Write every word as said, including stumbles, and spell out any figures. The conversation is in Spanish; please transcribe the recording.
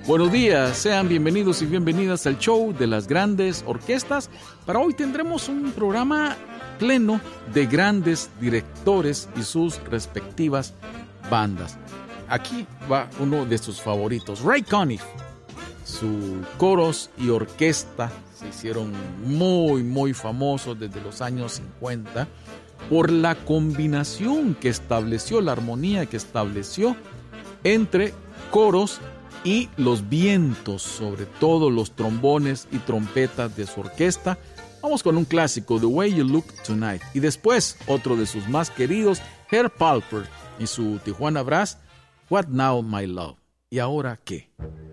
Buenos días, sean bienvenidos y bienvenidas al show de las grandes orquestas. Para hoy tendremos un programa pleno de grandes directores y sus respectivas bandas. Aquí va uno de sus favoritos, Ray Conniff. Sus coros y orquesta se hicieron muy, muy famosos desde los años cincuenta por la combinación que estableció, la armonía que estableció entre coros y los vientos, sobre todo los trombones y trompetas de su orquesta. Vamos con un clásico, The Way You Look Tonight. Y después, otro de sus más queridos, Herb Alpert y su Tijuana Brass, What Now My Love. ¿Y ahora qué?